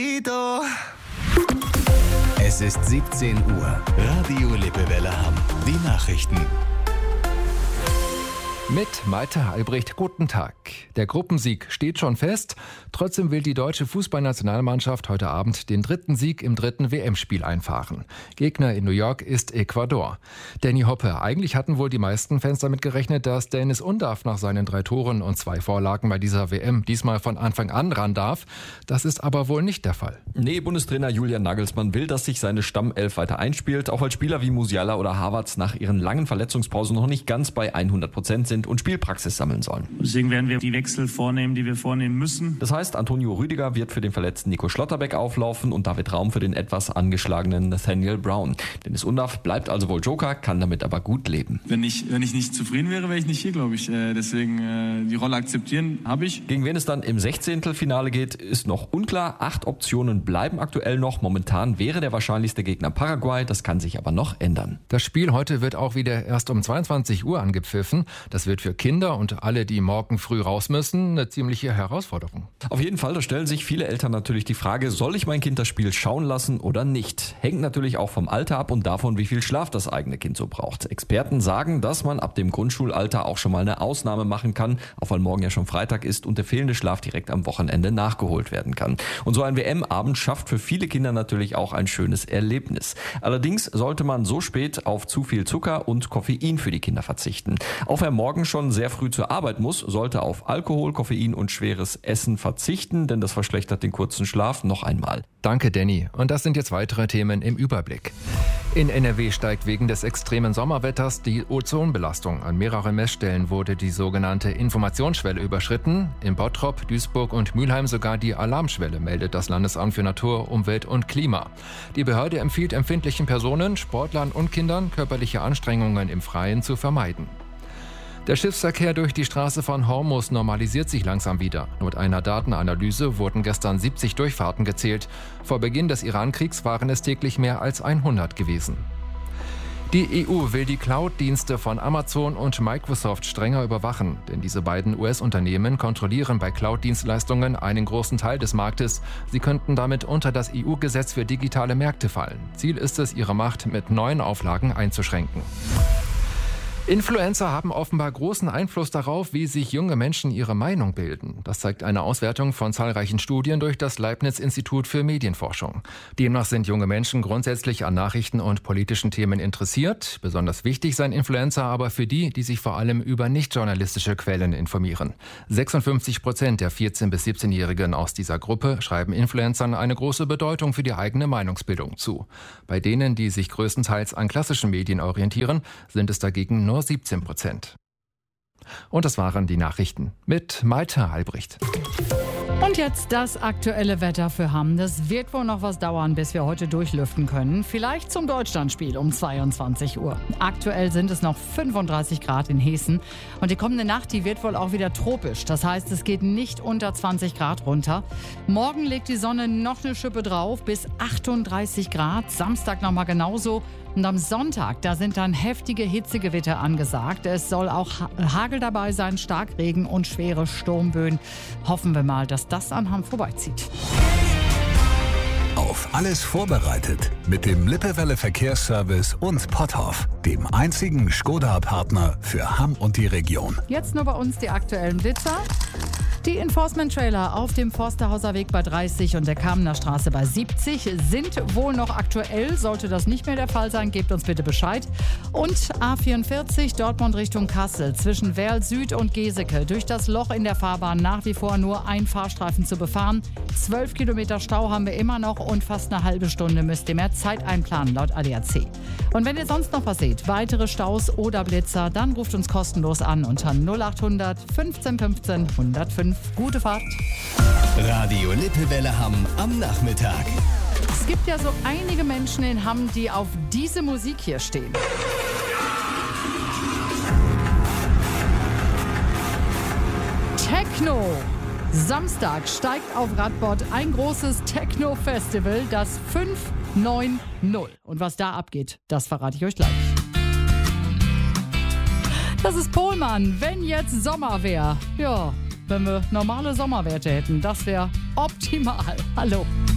Es ist 17 Uhr. Radio Lippewelle Hamm. Die Nachrichten. Mit Malte Albrecht, guten Tag. Der Gruppensieg steht schon fest. Trotzdem will die deutsche Fußballnationalmannschaft heute Abend den dritten Sieg im dritten WM-Spiel einfahren. Gegner in New York ist Ecuador. Danny Hoppe, eigentlich hatten wohl die meisten Fans damit gerechnet, dass Dennis Undaff nach seinen 3 Toren und 2 Vorlagen bei dieser WM diesmal von Anfang an ran darf. Das ist aber wohl nicht der Fall. Nee, Bundestrainer Julian Nagelsmann will, dass sich seine Stammelf weiter einspielt, auch weil Spieler wie Musiala oder Havertz nach ihren langen Verletzungspausen noch nicht ganz bei 100% sind und Spielpraxis sammeln sollen. Deswegen werden wir die Wechsel vornehmen, die wir vornehmen müssen. Das heißt, Antonio Rüdiger wird für den verletzten Nico Schlotterbeck auflaufen und da wird Raum für den etwas angeschlagenen Nathaniel Brown. Dennis Undaff bleibt also wohl Joker, kann damit aber gut leben. Wenn ich nicht zufrieden wäre, wäre ich nicht hier, glaube ich. Deswegen die Rolle akzeptieren habe ich. Gegen wen es dann im 16. Finale geht, ist noch unklar. 8 Optionen bleiben aktuell noch. Momentan wäre der wahrscheinlichste Gegner Paraguay. Das kann sich aber noch ändern. Das Spiel heute wird auch wieder erst um 22 Uhr angepfiffen. Das wird für Kinder und alle, die morgen früh raus müssen, eine ziemliche Herausforderung. Auf jeden Fall, da stellen sich viele Eltern natürlich die Frage, soll ich mein Kind das Spiel schauen lassen oder nicht? Hängt natürlich auch vom Alter ab und davon, wie viel Schlaf das eigene Kind so braucht. Experten sagen, dass man ab dem Grundschulalter auch schon mal eine Ausnahme machen kann, auch weil morgen ja schon Freitag ist und der fehlende Schlaf direkt am Wochenende nachgeholt werden kann. Und so ein WM-Abend schafft für viele Kinder natürlich auch ein schönes Erlebnis. Allerdings sollte man so spät auf zu viel Zucker und Koffein für die Kinder verzichten. Auch wer morgen schon sehr früh zur Arbeit muss, sollte auf Alkohol, Koffein und schweres Essen verzichten, denn das verschlechtert den kurzen Schlaf noch einmal. Danke, Danny. Und das sind jetzt weitere Themen im Überblick. In NRW steigt wegen des extremen Sommerwetters die Ozonbelastung. An mehreren Messstellen wurde die sogenannte Informationsschwelle überschritten. In Bottrop, Duisburg und Mülheim sogar die Alarmschwelle, meldet das Landesamt für Natur, Umwelt und Klima. Die Behörde empfiehlt empfindlichen Personen, Sportlern und Kindern, körperliche Anstrengungen im Freien zu vermeiden. Der Schiffsverkehr durch die Straße von Hormuz normalisiert sich langsam wieder. Laut einer Datenanalyse wurden gestern 70 Durchfahrten gezählt. Vor Beginn des Iran-Kriegs waren es täglich mehr als 100 gewesen. Die EU will die Cloud-Dienste von Amazon und Microsoft strenger überwachen, denn diese beiden US-Unternehmen kontrollieren bei Cloud-Dienstleistungen einen großen Teil des Marktes. Sie könnten damit unter das EU-Gesetz für digitale Märkte fallen. Ziel ist es, ihre Macht mit neuen Auflagen einzuschränken. Influencer haben offenbar großen Einfluss darauf, wie sich junge Menschen ihre Meinung bilden. Das zeigt eine Auswertung von zahlreichen Studien durch das Leibniz-Institut für Medienforschung. Demnach sind junge Menschen grundsätzlich an Nachrichten und politischen Themen interessiert. Besonders wichtig seien Influencer aber für die, die sich vor allem über nicht-journalistische Quellen informieren. 56% der 14- bis 17-Jährigen aus dieser Gruppe schreiben Influencern eine große Bedeutung für die eigene Meinungsbildung zu. Bei denen, die sich größtenteils an klassischen Medien orientieren, sind es dagegen nur 17%. Und das waren die Nachrichten mit Malte Albrecht. Und jetzt das aktuelle Wetter für Hamm. Das wird wohl noch was dauern, bis wir heute durchlüften können. Vielleicht zum Deutschlandspiel um 22 Uhr. Aktuell sind es noch 35 Grad in Hessen. Und die kommende Nacht, die wird wohl auch wieder tropisch. Das heißt, es geht nicht unter 20 Grad runter. Morgen legt die Sonne noch eine Schippe drauf, bis 38 Grad. Samstag nochmal genauso. Und am Sonntag, da sind dann heftige Hitzegewitter angesagt. Es soll auch Hagel dabei sein, Starkregen und schwere Sturmböen. Hoffen wir mal, dass das an Hamm vorbeizieht. Auf alles vorbereitet mit dem Lippewelle Verkehrsservice und Potthoff, dem einzigen Skoda-Partner für Hamm und die Region. Jetzt nur bei uns die aktuellen Blitzer. Die Enforcement-Trailer auf dem Forsterhauser Weg bei 30 und der Kamener Straße bei 70 sind wohl noch aktuell. Sollte das nicht mehr der Fall sein, gebt uns bitte Bescheid. Und A44 Dortmund Richtung Kassel zwischen Werl Süd und Geseke. Durch das Loch in der Fahrbahn nach wie vor nur ein Fahrstreifen zu befahren. 12 Kilometer Stau haben wir immer noch und fast eine halbe Stunde müsst ihr mehr Zeit einplanen laut ADAC. Und wenn ihr sonst noch was seht, weitere Staus oder Blitzer, dann ruft uns kostenlos an unter 0800 15 15 105. Gute Fahrt. Radio Lippewelle Hamm am Nachmittag. Es gibt ja so einige Menschen in Hamm, die auf diese Musik hier stehen. Techno. Samstag steigt auf Radbot ein großes Techno-Festival, das 590. Und was da abgeht, das verrate ich euch gleich. Das ist Pohlmann, wenn jetzt Sommer wäre. Ja, wenn wir normale Sommerwerte hätten, das wäre optimal. Hallo.